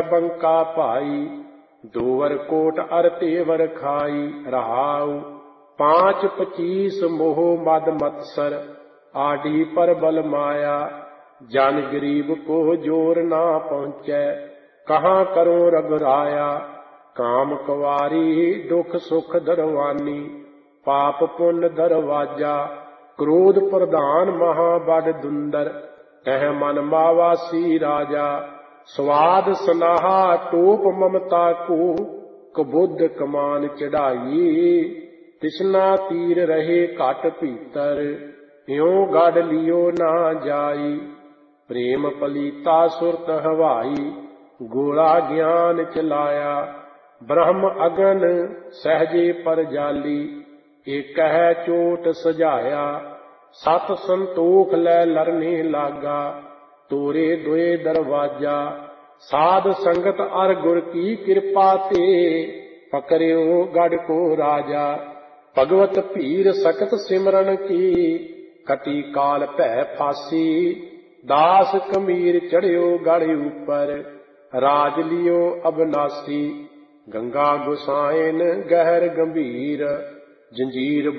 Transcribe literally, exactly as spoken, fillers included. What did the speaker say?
बंका भाई, दोवर कोट अर तेवर खाई। रहाऊ पांच पचीस मोह मद मत्सर, आडी पर बल माया। जन गरीब को जोर ना पहुँचै, कहाँ करो रघुराया। काम कुवारी दुख सुख दरवानी, पाप पुण्य दरवाजा। क्रोध प्रधान महा बड़ दुंदर, तह मन मावासी राजा। स्वाद सनाहा टोप ममता को, कबुद्ध कमान चढ़ाई। तिसना तीर रहे घट भीतर, यों गढ़ लियो ना जाई। प्रेम पलीता सुरत हवाई, गोला ज्ञान चलाया। ब्रह्म अगन सहजे पर जाली, एक है चोट सजाया। सत संतोख लै लरने लागा, तोरे दोए दरवाजा। साध संगत अर गुर की कृपा ते, पकड़ियो गढ़ को राजा। भगवत पीर सकत सिमरन की, कटी काल भै फासी। दास कमीर चढ़ियो गढ़ ऊपर, राज लियो अबनासी। गंगा गुसाएन गहर गंभीर, जंजीर